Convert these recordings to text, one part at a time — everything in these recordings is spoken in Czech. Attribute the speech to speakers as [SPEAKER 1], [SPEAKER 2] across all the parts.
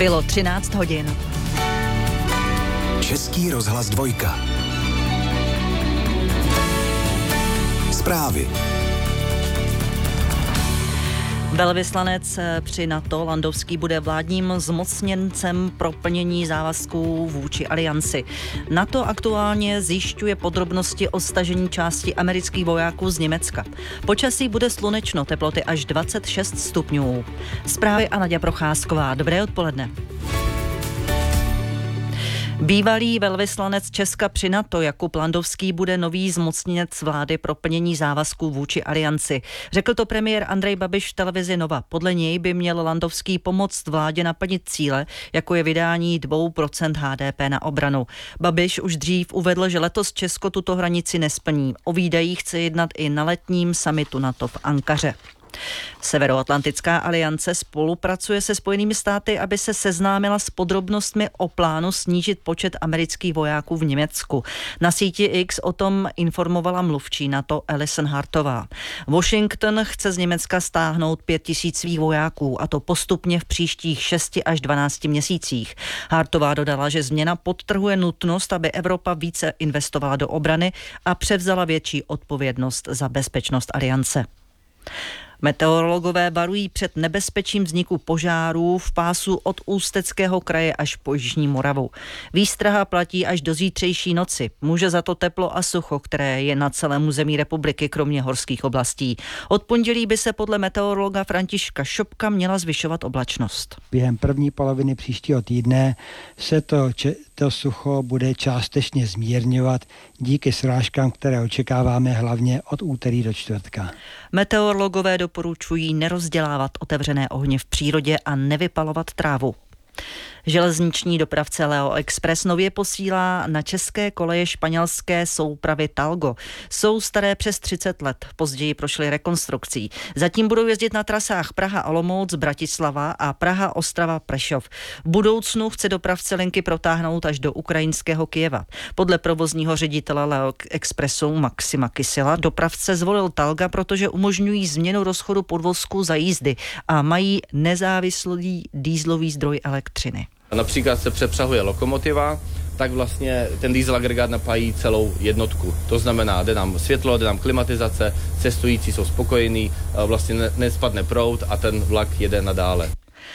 [SPEAKER 1] Bylo 13 hodin.
[SPEAKER 2] Český rozhlas 2. Zprávy.
[SPEAKER 1] Velvyslanec při NATO Landowský bude vládním zmocněncem pro plnění závazků vůči alianci. NATO aktuálně zjišťuje podrobnosti o stažení části amerických vojáků z Německa. Počasí bude slunečno, teploty až 26 stupňů. Zprávy a Naďa Procházková. Dobré odpoledne. Bývalý velvyslanec Česka při NATO Jakub Landowský bude nový zmocněnec vlády pro plnění závazků vůči alianci. Řekl to premiér Andrej Babiš v televizi Nova. Podle něj by měl Landowský pomoct vládě naplnit cíle, jako je vydání 2% HDP na obranu. Babiš už dřív uvedl, že letos Česko tuto hranici nesplní. O výdajích chce jednat i na letním summitu NATO v Ankaře. Severoatlantická aliance spolupracuje se Spojenými státy, aby se seznámila s podrobnostmi o plánu snížit počet amerických vojáků v Německu. Na síti X o tom informovala mluvčí NATO Alison Hartová. Washington chce z Německa stáhnout 5 000 svých vojáků, a to postupně v příštích 6 až 12 měsících. Hartová dodala, že změna podtrhuje nutnost, aby Evropa více investovala do obrany a převzala větší odpovědnost za bezpečnost aliance. Meteorologové varují před nebezpečím vzniku požárů v pásu od Ústeckého kraje až po Jižní Moravu. Výstraha platí až do zítřejší noci. Může za to teplo a sucho, které je na celém území republiky, kromě horských oblastí. Od pondělí by se podle meteorologa Františka Šopka měla zvyšovat oblačnost.
[SPEAKER 3] Během první poloviny příštího týdne se to sucho bude částečně zmírňovat díky srážkám, které očekáváme hlavně od úterý do čtvrtka.
[SPEAKER 1] Meteorologové doporučují nerozdělávat otevřené ohně v přírodě a nevypalovat trávu. Železniční dopravce Leo Express nově posílá na české koleje španělské soupravy Talgo. Jsou staré přes 30 let, později prošly rekonstrukcí. Zatím budou jezdit na trasách Praha-Olomouc, Bratislava a Praha-Ostrava-Prešov. V budoucnu chce dopravce linky protáhnout až do ukrajinského Kyjeva. Podle provozního ředitele Leo Expressu Maxima Kysela dopravce zvolil Talga, protože umožňují změnu rozchodu podvozku za jízdy a mají nezávislý dieselový zdroj elektřiny.
[SPEAKER 4] Například se přepřahuje lokomotiva, tak vlastně ten diesel agregát napájí celou jednotku. To znamená, jde nám světlo, jde nám klimatizace, cestující jsou spokojení, vlastně nespadne proud a ten vlak jede nadále.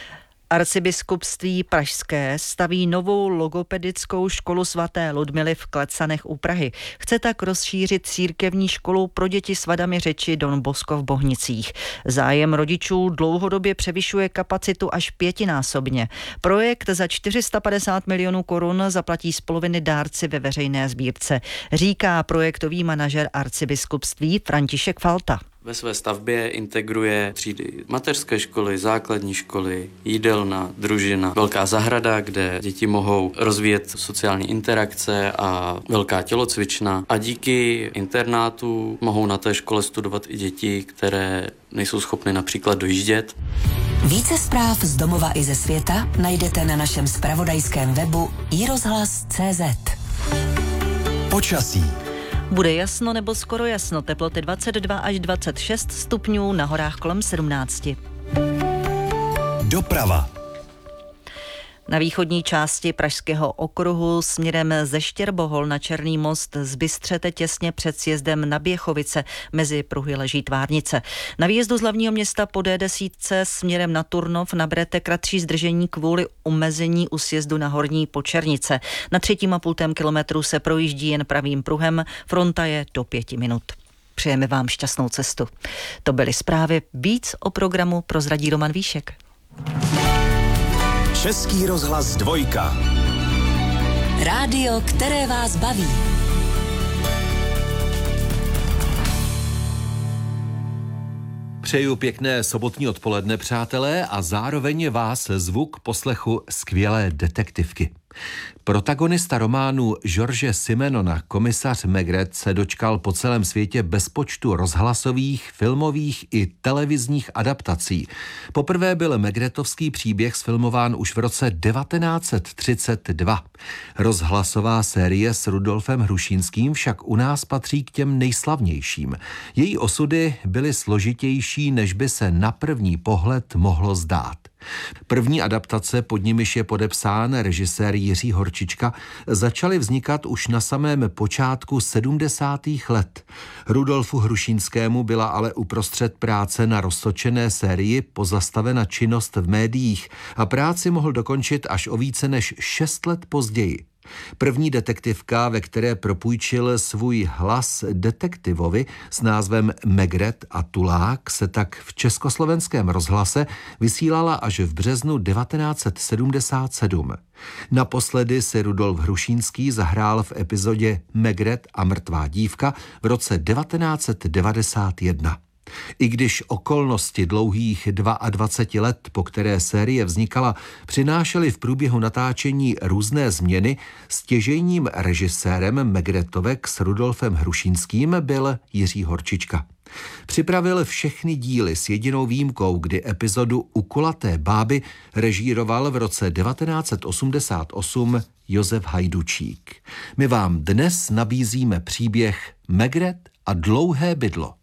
[SPEAKER 1] Arcibiskupství pražské staví novou logopedickou školu svaté Ludmily v Klecanech u Prahy. Chce tak rozšířit církevní školu pro děti s vadami řeči Don Bosco v Bohnicích. Zájem rodičů dlouhodobě převyšuje kapacitu až 5násobně. Projekt za 450 milionů korun zaplatí z poloviny dárci ve veřejné sbírce, říká projektový manažer arcibiskupství František Falta.
[SPEAKER 5] Ve své stavbě integruje třídy mateřské školy, základní školy, jídelna, družina, velká zahrada, kde děti mohou rozvíjet sociální interakce a velká tělocvična. A díky internátu mohou na té škole studovat i děti, které nejsou schopny například dojíždět.
[SPEAKER 6] Více zpráv z domova i ze světa najdete na našem zpravodajském webu iRozhlas.cz.
[SPEAKER 2] Počasí.
[SPEAKER 1] Bude jasno nebo skoro jasno, teploty 22 až 26 stupňů, na horách kolem 17.
[SPEAKER 2] Doprava.
[SPEAKER 1] Na východní části Pražského okruhu směrem ze Štěrbohol na Černý most zbystřete těsně před sjezdem na Běchovice, mezi pruhy leží Tvárnice. Na výjezdu z hlavního města po D10 směrem na Turnov naberete kratší zdržení kvůli omezení u sjezdu na Horní Počernice. Na 3,5 kilometru se projíždí jen pravým pruhem, fronta je do 5 minut. Přejeme vám šťastnou cestu. To byly zprávy, víc o programu prozradí Roman Víšek.
[SPEAKER 2] Český rozhlas 2.
[SPEAKER 6] Rádio, které vás baví.
[SPEAKER 7] Přeju pěkné sobotní odpoledne, přátelé, a zároveň vás zvu k poslechu skvělé detektivky. Protagonista románu George Simenona, Komisař Maigret, se dočkal po celém světě bezpočtu rozhlasových, filmových i televizních adaptací. Poprvé byl Maigretovský příběh sfilmován už v roce 1932. Rozhlasová série s Rudolfem Hrušínským však u nás patří k těm nejslavnějším. Její osudy byly složitější, než by se na první pohled mohlo zdát. První adaptace, pod nimiž je podepsán režisér Jiří Horčička, začaly vznikat už na samém počátku 70. let. Rudolfu Hrušínskému byla ale uprostřed práce na roztočené sérii pozastavena činnost v médiích a práci mohl dokončit až o více než 6 let později. První detektivka, ve které propůjčil svůj hlas detektivovi s názvem Maigret a Tulák, se tak v československém rozhlase vysílala až v březnu 1977. Naposledy si Rudolf Hrušínský zahrál v epizodě Maigret a mrtvá dívka v roce 1991. I když okolnosti dlouhých 22 let, po které série vznikala, přinášely v průběhu natáčení různé změny, stěžejním režisérem Maigretovek s Rudolfem Hrušínským byl Jiří Horčička. Připravil všechny díly s jedinou výjimkou, kdy epizodu U kulaté báby režíroval v roce 1988 Josef Hajdučík. My vám dnes nabízíme příběh Maigret a dlouhé bydlo.